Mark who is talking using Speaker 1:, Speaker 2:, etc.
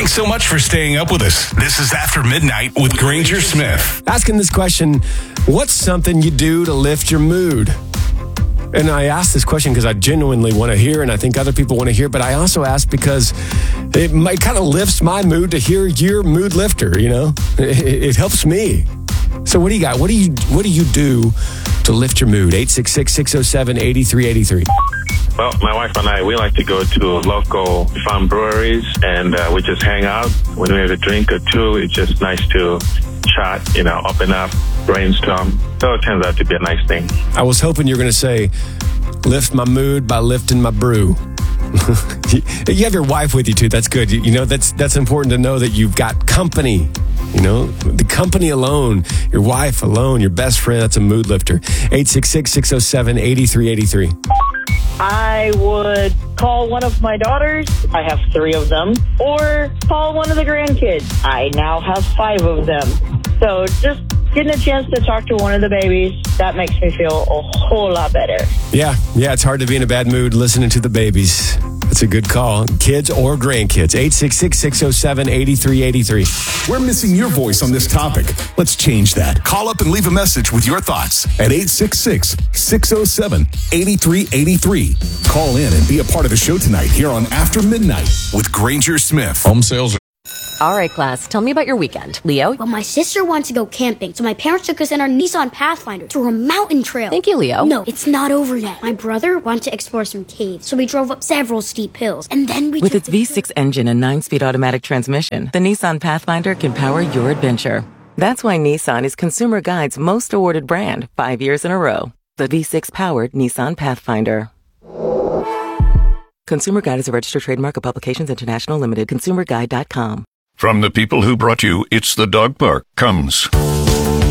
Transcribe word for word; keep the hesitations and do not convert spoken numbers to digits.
Speaker 1: Thanks so much for staying up with us. This is After Midnight with Granger Smith.
Speaker 2: Asking this question, what's something you do to lift your mood? And I ask this question because I genuinely want to hear, and I think other people want to hear, but I also ask because it might kind of lifts my mood to hear your mood lifter, you know? It, it helps me. So what do you got? What do you what do you do to lift your mood? eight six six, six oh seven, eight three eight three.
Speaker 3: Well, my wife and I, we like to go to local farm breweries, and uh, we just hang out. When we have a drink or two, it's just nice to chat, you know, open up, brainstorm. So it turns out to be a nice thing.
Speaker 2: I was hoping you were going to say, lift my mood by lifting my brew. You have your wife with you, too. That's good. You, you know, that's that's important to know that you've got company. You know, the company alone, your wife alone, your best friend, that's a mood lifter. eight six six, six oh seven, eight three eight three.
Speaker 4: I would call one of my daughters. I have three of them. Or call one of the grandkids. I now have five of them. So just getting a chance to talk to one of the babies, that makes me feel a whole lot better.
Speaker 2: Yeah, yeah, it's hard to be in a bad mood listening to the babies. That's a good call. Kids or grandkids. eight six six, six oh seven, eight three eight three.
Speaker 5: We're missing your voice on this topic. Let's change that. Call up and leave a message with your thoughts at eight six six, six oh seven, eight three eight three. Call in and be a part of the show tonight here on After Midnight with Granger Smith.
Speaker 6: Home sales.
Speaker 7: All right, class, tell me about your weekend. Leo?
Speaker 8: Well, my sister wants to go camping, so my parents took us in our Nissan Pathfinder to a mountain trail.
Speaker 7: Thank you, Leo.
Speaker 8: No, it's not over yet. My brother wanted to explore some caves, so we drove up several steep hills, and then we...
Speaker 9: With its V six engine and nine-speed automatic transmission, the Nissan Pathfinder can power your adventure. That's why Nissan is Consumer Guide's most awarded brand, five years in a row. The V six-powered Nissan Pathfinder. Consumer Guide is a registered trademark of Publications International Limited. consumer guide dot com.
Speaker 6: From the people who brought you It's the Dog Park comes